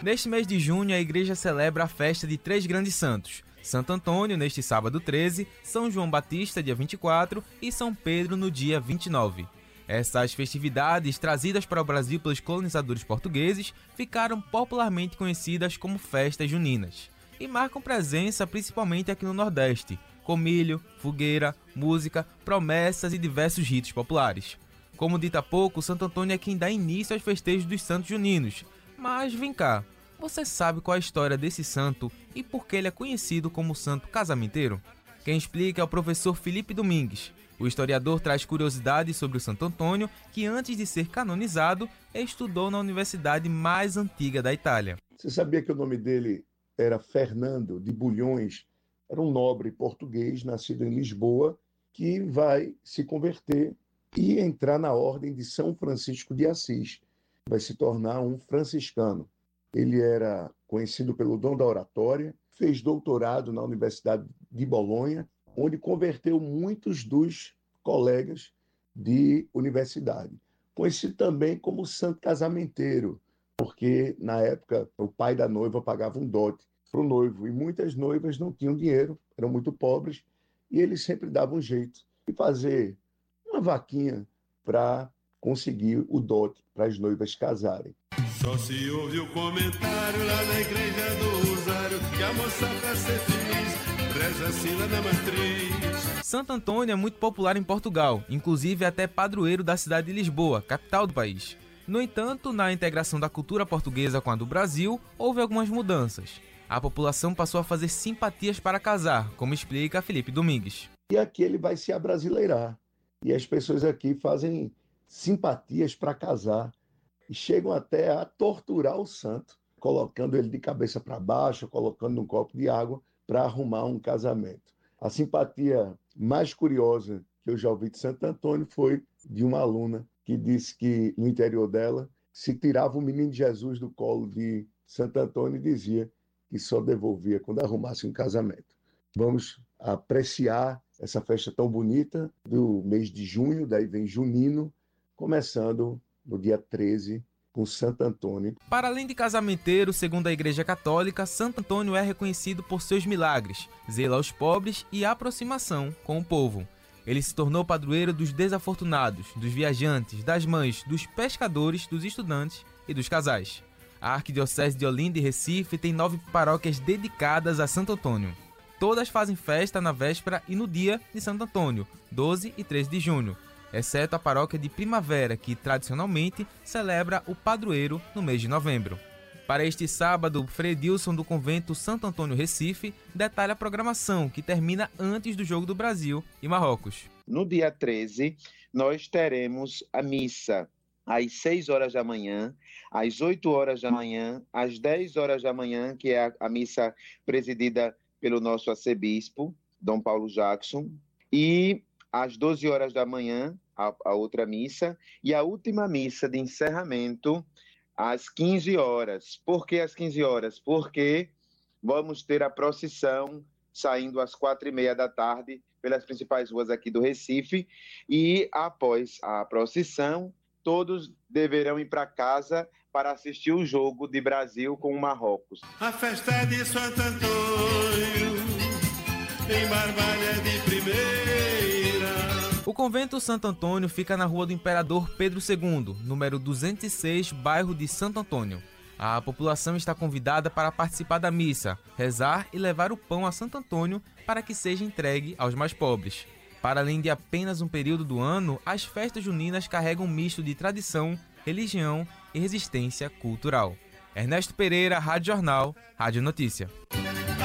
Neste mês de junho, a igreja celebra a festa de três grandes santos: Santo Antônio, neste sábado 13, São João Batista, dia 24, e São Pedro, no dia 29. Essas festividades, trazidas para o Brasil pelos colonizadores portugueses, ficaram popularmente conhecidas como festas juninas e marcam presença principalmente aqui no Nordeste, com milho, fogueira, música, promessas e diversos ritos populares. Como dito há pouco, Santo Antônio é quem dá início aos festejos dos santos juninos. Mas vem cá, você sabe qual é a história desse santo e por que ele é conhecido como santo casamenteiro? Quem explica é o professor Felipe Domingues. O historiador traz curiosidades sobre o Santo Antônio, que antes de ser canonizado, estudou na universidade mais antiga da Itália. Você sabia que o nome dele era Fernando de Bulhões? Era um nobre português, nascido em Lisboa, que vai se converter e entrar na ordem de São Francisco de Assis. Vai se tornar um franciscano. Ele era conhecido pelo dom da oratória, fez doutorado na Universidade de Bolonha, onde converteu muitos dos colegas de universidade. Conhecido também como santo casamenteiro, porque na época o pai da noiva pagava um dote para o noivo, e muitas noivas não tinham dinheiro, eram muito pobres, e ele sempre dava um jeito de fazer uma vaquinha para conseguir o dote para as noivas casarem. Só se ouve o comentário lá na igreja do Rosário, que a moça para ser feliz reza assim lá na matriz. Santo Antônio é muito popular em Portugal, inclusive até padroeiro da cidade de Lisboa, capital do país. No entanto, na integração da cultura portuguesa com a do Brasil, houve algumas mudanças. A população passou a fazer simpatias para casar, como explica Felipe Domingues. E aqui ele vai se abrasileirar. E as pessoas aqui fazem simpatias para casar e chegam até a torturar o santo, colocando ele de cabeça para baixo, colocando num copo de água para arrumar um casamento. A simpatia mais curiosa que eu já ouvi de Santo Antônio foi de uma aluna que disse que no interior dela se tirava o menino Jesus do colo de Santo Antônio e dizia que só devolvia quando arrumasse um casamento. Vamos apreciar essa festa tão bonita do mês de junho, daí vem junino, começando no dia 13, com Santo Antônio. Para além de casamenteiro, segundo a Igreja Católica, Santo Antônio é reconhecido por seus milagres, zelo aos pobres e aproximação com o povo. Ele se tornou padroeiro dos desafortunados, dos viajantes, das mães, dos pescadores, dos estudantes e dos casais. A Arquidiocese de Olinda e Recife tem 9 paróquias dedicadas a Santo Antônio. Todas fazem festa na véspera e no dia de Santo Antônio, 12 e 13 de junho, exceto a paróquia de Primavera, que tradicionalmente celebra o padroeiro no mês de novembro. Para este sábado, Frei Dilson do convento Santo Antônio Recife detalha a programação, que termina antes do Jogo do Brasil e Marrocos. No dia 13, nós teremos a missa às 6 horas da manhã, às 8 horas da manhã, às 10 horas da manhã, que é a missa presidida pelo nosso arcebispo, Dom Paulo Jackson, e às 12 horas da manhã, a outra missa, e a última missa de encerramento às 15 horas. Por que às 15 horas? Porque vamos ter a procissão saindo às 4h30 da tarde pelas principais ruas aqui do Recife, e após a procissão, todos deverão ir para casa para assistir o jogo de Brasil com o Marrocos. A festa de Santo Antônio, em Barbalha de primeira. O convento Santo Antônio fica na Rua do Imperador Pedro II, número 206, bairro de Santo Antônio. A população está convidada para participar da missa, rezar e levar o pão a Santo Antônio para que seja entregue aos mais pobres. Para além de apenas um período do ano, as festas juninas carregam um misto de tradição, religião e resistência cultural. Ernesto Pereira, Rádio Jornal, Rádio Notícia.